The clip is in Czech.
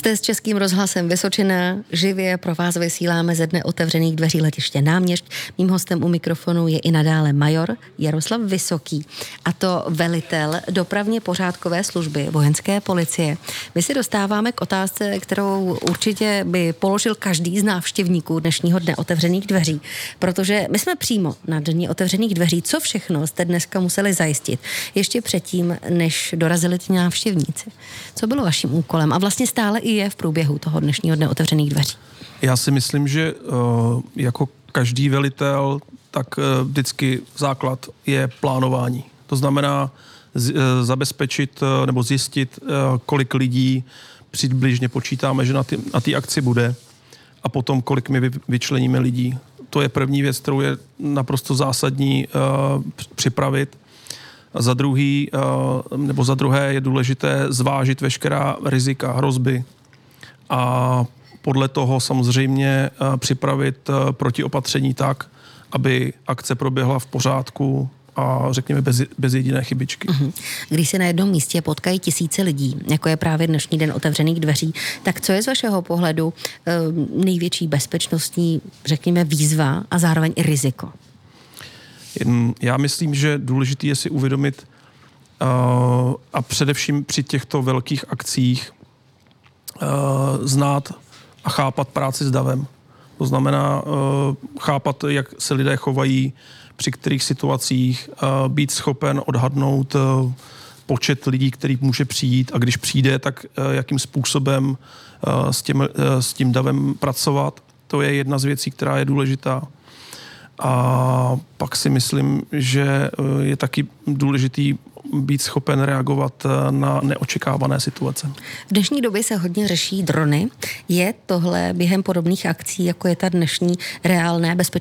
Jste s Českým rozhlasem Vysočina, živě pro vás vysíláme ze dne otevřených dveří letiště Náměšť. Mým hostem u mikrofonu je i nadále major Jaroslav Vysoký, a to velitel dopravně pořádkové služby Vojenské policie. My se dostáváme k otázce, kterou určitě by položil každý z návštěvníků dnešního dne otevřených dveří, protože my jsme přímo na dni otevřených dveří. Co všechno jste dneska museli zajistit ještě předtím, než dorazili ti návštěvníci? Co bylo vaším úkolem a vlastně stále i je v průběhu toho dnešního dne otevřených dveří? Já si myslím, že jako každý velitel, tak vždycky základ je plánování. To znamená zabezpečit nebo zjistit, kolik lidí přibližně počítáme, že na té akci bude, a potom kolik my vyčleníme lidí. To je první věc, kterou je naprosto zásadní připravit. A za druhé je důležité zvážit veškerá rizika, hrozby a podle toho samozřejmě připravit protiopatření tak, aby akce proběhla v pořádku a řekněme bez jediné chybičky. Když se na jednom místě potkají tisíce lidí, jako je právě dnešní den otevřených dveří, tak co je z vašeho pohledu největší bezpečnostní, řekněme, výzva a zároveň i riziko? Já myslím, že důležité je si uvědomit a především při těchto velkých akcích znát a chápat práci s davem. To znamená chápat, jak se lidé chovají, při kterých situacích, být schopen odhadnout počet lidí, který může přijít, a když přijde, tak jakým způsobem s tím davem pracovat. To je jedna z věcí, která je důležitá. A pak si myslím, že je taky důležitý být schopen reagovat na neočekávané situace. V dnešní době se hodně řeší drony. Je tohle během podobných akcí, jako je ta dnešní, reálné bezpečnostní